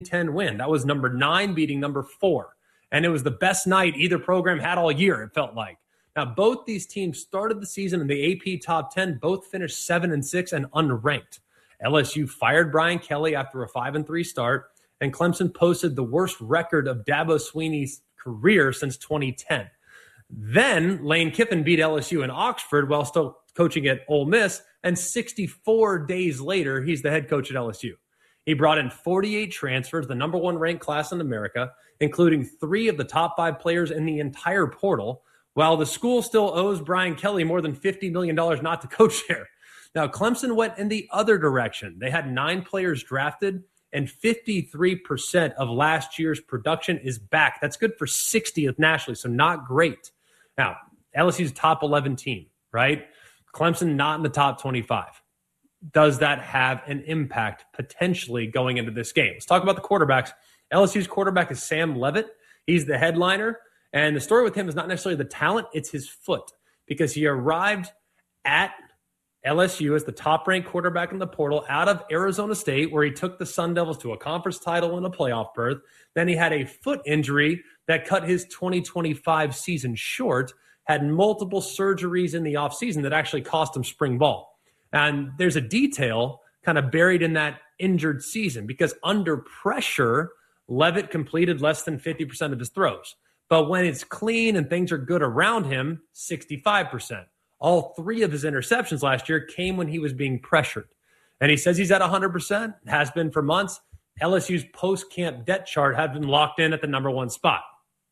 10 win. That was number 9 beating number 4. And it was the best night either program had all year, it felt like. Now, both these teams started the season in the AP top 10, both finished 7-6 and unranked. LSU fired Brian Kelly after a 5-3 start, and Clemson posted the worst record of Dabo Swinney's career since 2010. Then Lane Kiffin beat LSU in Oxford while still coaching at Ole Miss, and 64 days later, he's the head coach at LSU. He brought in 48 transfers, the number 1 ranked class in America, including 3 of the top 5 players in the entire portal, while the school still owes Brian Kelly more than $50 million not to coach there. Now, Clemson went in the other direction. They had 9 players drafted, and 53% of last year's production is back. That's good for 60th nationally, so not great. Now, LSU's top 11 team, right? Clemson not in the top 25. Does that have an impact potentially going into this game? Let's talk about the quarterbacks. LSU's quarterback is Sam Levitt. He's the headliner. And the story with him is not necessarily the talent, it's his foot. Because he arrived at LSU as the top-ranked quarterback in the portal out of Arizona State, where he took the Sun Devils to a conference title and a playoff berth. Then he had a foot injury that cut his 2025 season short, had multiple surgeries in the offseason that actually cost him spring ball. And there's a detail kind of buried in that injured season because under pressure, Levitt completed less than 50% of his throws. But when it's clean and things are good around him, 65%. All 3 of his interceptions last year came when he was being pressured. And he says he's at 100%, has been for months. LSU's post-camp depth chart had been locked in at the number 1 spot.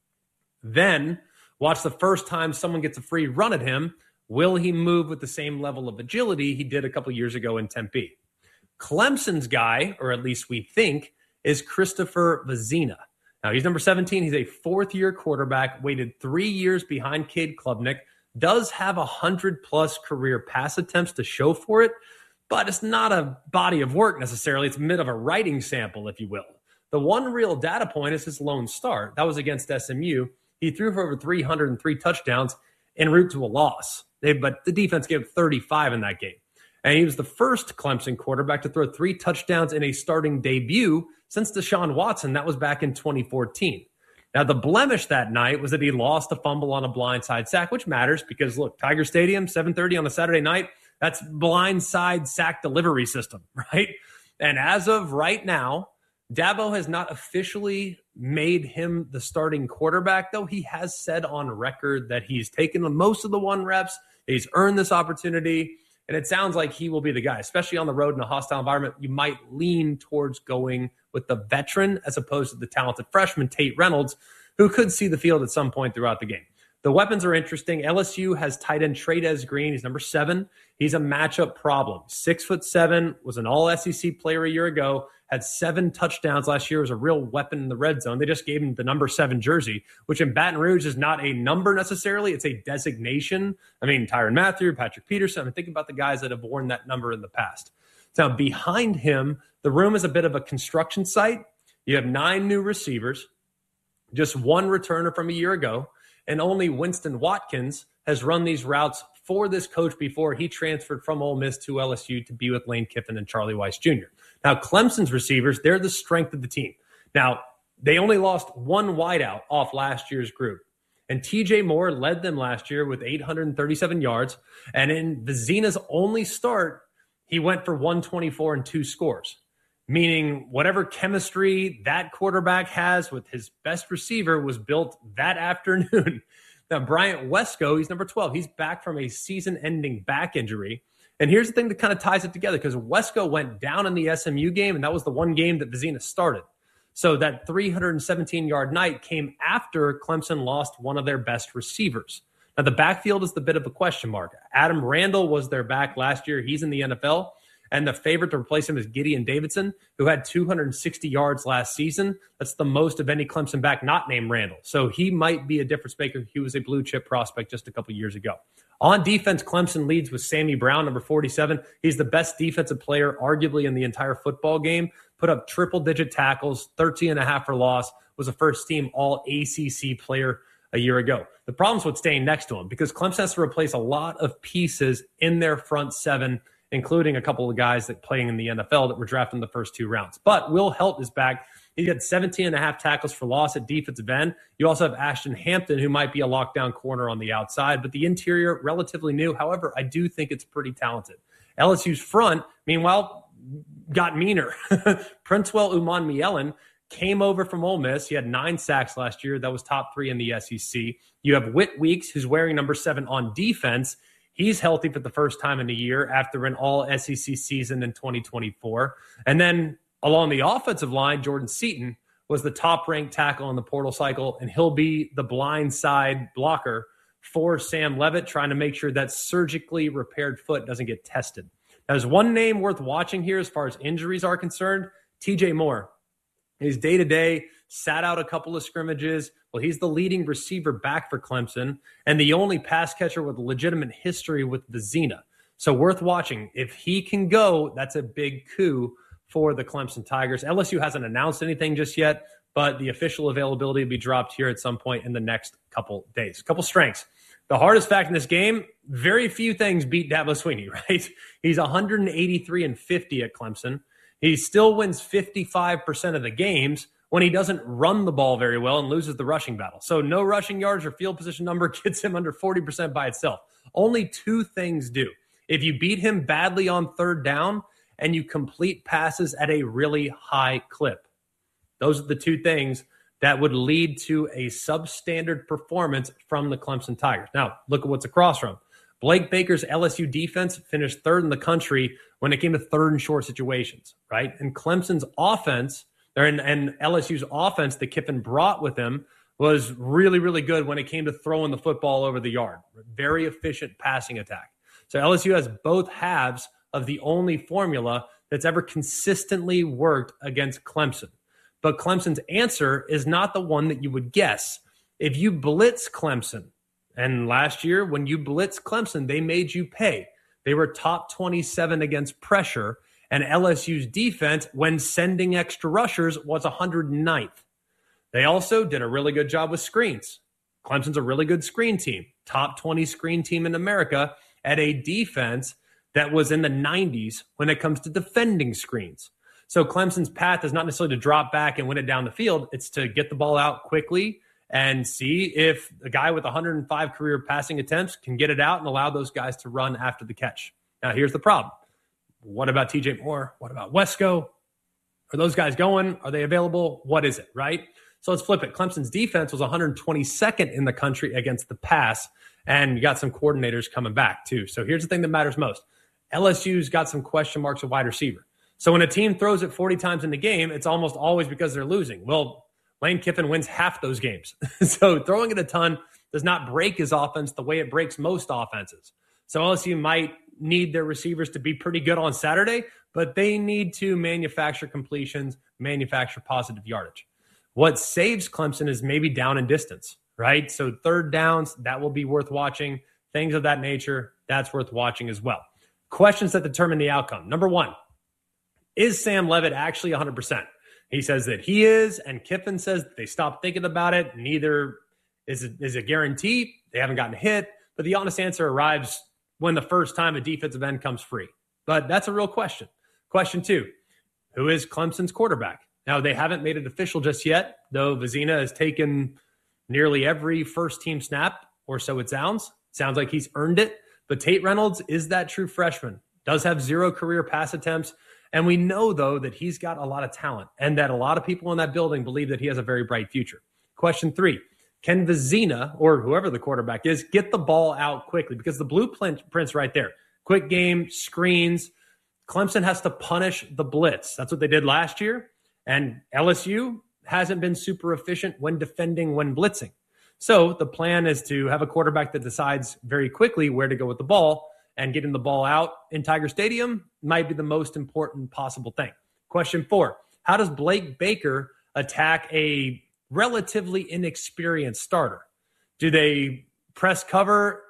Then, watch the first time someone gets a free run at him. Will he move with the same level of agility he did a couple years ago in Tempe? Clemson's guy, or at least we think, is Christopher Vezina. Now, he's number 17. He's a 4th-year quarterback, waited 3 years behind Cade Klubnik, does have 100-plus career pass attempts to show for it, but it's not a body of work necessarily. It's a bit of a writing sample, if you will. The one real data point is his lone start. That was against SMU. He threw for over 303 touchdowns en route to a loss. But the defense gave 35 in that game. And he was the first Clemson quarterback to throw 3 touchdowns in a starting debut since Deshaun Watson. That was back in 2014. Now, the blemish that night was that he lost a fumble on a blindside sack, which matters because, look, Tiger Stadium, 7:30 on a Saturday night, that's blindside sack delivery system, right? And as of right now, Dabo has not officially made him the starting quarterback, though he has said on record that he's taken most of the 1 reps, he's earned this opportunity, and it sounds like he will be the guy, especially on the road in a hostile environment. You might lean towards going with the veteran as opposed to the talented freshman, Tate Reynolds, who could see the field at some point throughout the game. The weapons are interesting. LSU has tight end Trey'Dez Green. He's number 7. He's a matchup problem. 6'7", was an all-SEC player a year ago, had 7 touchdowns last year, was a real weapon in the red zone. They just gave him the number 7 jersey, which in Baton Rouge is not a number necessarily. It's a designation. I mean, Tyrann Mathieu, Patrick Peterson. I mean, think about the guys that have worn that number in the past. Now, behind him, the room is a bit of a construction site. You have 9 new receivers, just 1 returner from a year ago, and only Winston Watkins has run these routes for this coach before he transferred from Ole Miss to LSU to be with Lane Kiffin and Charlie Weiss Jr. Now, Clemson's receivers, they're the strength of the team. Now, they only lost 1 wideout off last year's group. And TJ Moore led them last year with 837 yards. And in Vezina's only start, he went for 124 and 2 scores, meaning whatever chemistry that quarterback has with his best receiver was built that afternoon. Now, Bryant Wesco, he's number 12. He's back from a season-ending back injury. And here's the thing that kind of ties it together because Wesco went down in the SMU game, and that was the one game that Vezina started. So that 317-yard night came after Clemson lost one of their best receivers. Now, the backfield is the bit of a question mark. Adam Randall was their back last year. He's in the NFL. And the favorite to replace him is Gideon Davidson, who had 260 yards last season. That's the most of any Clemson back not named Randall. So he might be a difference maker. He was a blue-chip prospect just a couple years ago. On defense, Clemson leads with Sammy Brown, number 47. He's the best defensive player, arguably, in the entire football game. Put up triple-digit tackles, 13.5 for loss, was a first-team all-ACC player a year ago. The problem's with staying next to him because Clemson has to replace a lot of pieces in their front seven, including a couple of guys that playing in the NFL that were drafted in the first 2 rounds. But Will Helt is back. He got 17 and a half tackles for loss at defensive end. You also have Ashton Hampton, who might be a lockdown corner on the outside, but the interior, relatively new. However, I do think it's pretty talented. LSU's front, meanwhile, got meaner. Princewell Umanmielen came over from Ole Miss. He had 9 sacks last year. That was top 3 in the SEC. You have Whit Weeks, who's wearing number 7 on defense. He's healthy for the first time in a year after an all-SEC season in 2024. And then along the offensive line, Jordan Seaton was the top-ranked tackle in the portal cycle, and he'll be the blind side blocker for Sam Leavitt, trying to make sure that surgically repaired foot doesn't get tested. Now, there's one name worth watching here as far as injuries are concerned, TJ Moore. He's day-to-day, sat out a couple of scrimmages. Well, he's the leading receiver back for Clemson and the only pass catcher with legitimate history with Vizina. So worth watching. If he can go, that's a big coup for the Clemson Tigers. LSU hasn't announced anything just yet, but the official availability will be dropped here at some point in the next couple days. Couple strengths. The hardest fact in this game, very few things beat Dabo Swinney, right? He's 183-50 at Clemson. He still wins 55% of the games when he doesn't run the ball very well and loses the rushing battle. So no rushing yards or field position number gets him under 40% by itself. Only 2 things do. If you beat him badly on third down and you complete passes at a really high clip. Those are the 2 things that would lead to a substandard performance from the Clemson Tigers. Now, look at what's across from. Blake Baker's LSU defense finished 3rd in the country when it came to 3rd and short situations, right? And Clemson's offense, and LSU's offense that Kiffin brought with him was really, really good when it came to throwing the football over the yard. Very efficient passing attack. So LSU has both halves of the only formula that's ever consistently worked against Clemson. But Clemson's answer is not the one that you would guess. If you blitz Clemson, and last year when you blitz Clemson, they made you pay. They were top 27 against pressure, and LSU's defense, when sending extra rushers, was 109th. They also did a really good job with screens. Clemson's a really good screen team, top 20 screen team in America at a defense that was in the 90s when it comes to defending screens. So Clemson's path is not necessarily to drop back and win it down the field. It's to get the ball out quickly and see if a guy with 105 career passing attempts can get it out and allow those guys to run after the catch. Now, here's the problem. What about TJ Moore? What about Wesco? Are those guys going? Are they available? What is it, right? So let's flip it. Clemson's defense was 122nd in the country against the pass, and you got some coordinators coming back too. So here's the thing that matters most. LSU's got some question marks at wide receiver. So when a team throws it 40 times in the game, it's almost always because they're losing. Well, Lane Kiffin wins half those games. So throwing it a ton does not break his offense the way it breaks most offenses. So LSU might need their receivers to be pretty good on Saturday, but they need to manufacture completions, manufacture positive yardage. What saves Clemson is maybe down in distance, right? So third downs, that will be worth watching. Things of that nature, that's worth watching as well. Questions that determine the outcome. Number 1, is Sam Leavitt actually 100%? He says that he is, and Kiffin says they stopped thinking about it. Neither is a guarantee. They haven't gotten hit, but the honest answer arrives when the first time a defensive end comes free. But that's a real question. Question 2, who is Clemson's quarterback? Now, they haven't made it official just yet, though Vizina has taken nearly every first-team snap, or so it sounds. Sounds like he's earned it. But Tate Reynolds is that true freshman, does have 0 career pass attempts. And we know, though, that he's got a lot of talent and that a lot of people in that building believe that he has a very bright future. Question 3, can Vizina, or whoever the quarterback is, get the ball out quickly? Because the blueprint's right there. Quick game, screens. Clemson has to punish the blitz. That's what they did last year. And LSU hasn't been super efficient when defending, when blitzing. So the plan is to have a quarterback that decides very quickly where to go with the ball, and getting the ball out in Tiger Stadium might be the most important possible thing. Question 4, how does Blake Baker attack a relatively inexperienced starter? Do they press cover?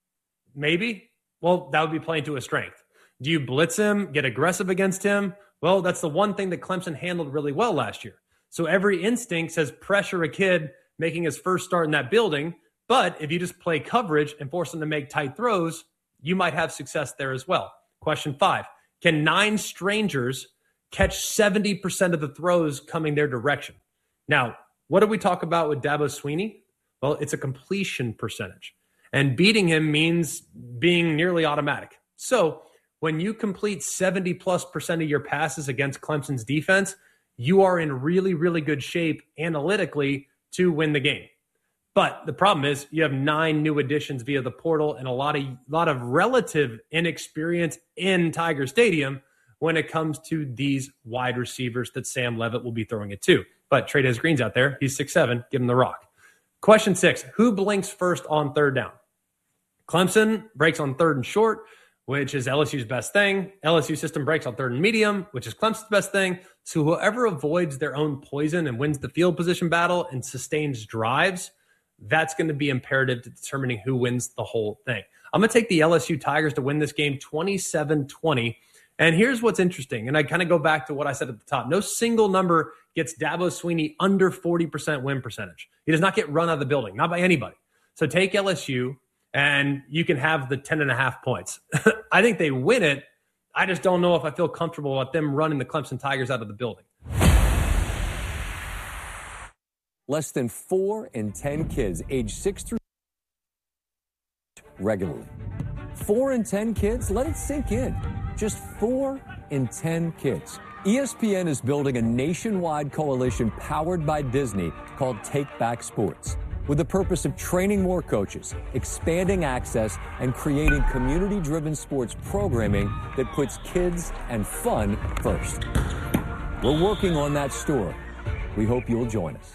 Maybe. Well, that would be playing to his strength. Do you blitz him, get aggressive against him? Well, that's the one thing that Clemson handled really well last year. So every instinct says pressure a kid making his first start in that building. But if you just play coverage and force him to make tight throws, you might have success there as well. Question 5, can 9 strangers catch 70% of the throws coming their direction. Now, what did we talk about with Dabo Swinney? Well, it's a completion percentage. And beating him means being nearly automatic. So when you complete 70+% of your passes against Clemson's defense, you are in really, really good shape analytically to win the game. But the problem is you have 9 new additions via the portal and a lot of relative inexperience in Tiger Stadium when it comes to these wide receivers that Sam Leavitt will be throwing it to. But Trey'Dez Green's out there. He's 6'7". Give him the rock. Question 6, who blinks first on third down? Clemson breaks on third and short, which is LSU's best thing. LSU system breaks on third and medium, which is Clemson's best thing. So whoever avoids their own poison and wins the field position battle and sustains drives, that's going to be imperative to determining who wins the whole thing. I'm going to take the LSU Tigers to win this game 27-20. And here's what's interesting. And I kind of go back to what I said at the top. No single number gets Dabo Swinney under 40% win percentage. He does not get run out of the building, not by anybody. So take LSU, and you can have the 10.5 points. I think they win it. I just don't know if I feel comfortable with them running the Clemson Tigers out of the building. Less than 4 in 10 kids age 6 through regularly. 4 in 10 kids? Let it sink in. Just 4 in 10 kids. ESPN is building a nationwide coalition powered by Disney called Take Back Sports, with the purpose of training more coaches, expanding access, and creating community-driven sports programming that puts kids and fun first. We're working on that story. We hope you'll join us.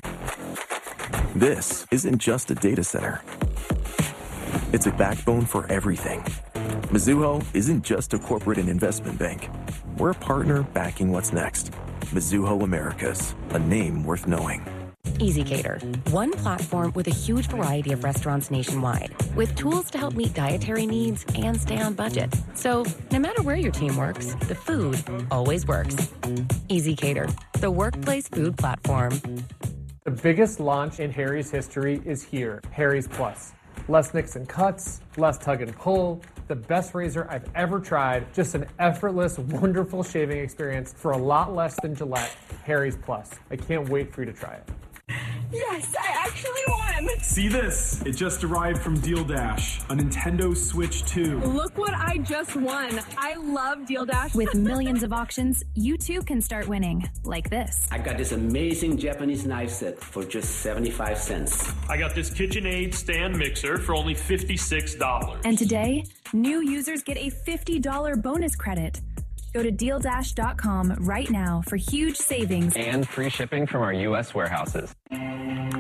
This isn't just a data center. It's a backbone for everything. Mizuho isn't just a corporate and investment bank. We're a partner backing what's next. Mizuho Americas, a name worth knowing. EasyCater, one platform with a huge variety of restaurants nationwide, with tools to help meet dietary needs and stay on budget. So no matter where your team works, the food always works. EasyCater, the workplace food platform. The biggest launch in Harry's history is here, Harry's Plus. Less nicks and cuts, less tug and pull, the best razor I've ever tried, just an effortless, wonderful shaving experience for a lot less than Gillette. Harry's Plus. I can't wait for you to try it. Yes, I actually won! See this? It just arrived from Deal Dash, a Nintendo Switch 2. Look what I just won. I love Deal Dash. With millions of auctions, you too can start winning, like this. I got this amazing Japanese knife set for just 75 cents. I got this KitchenAid stand mixer for only $56. And today, new users get a $50 bonus credit. Go to DealDash.com right now for huge savings and free shipping from our U.S. warehouses.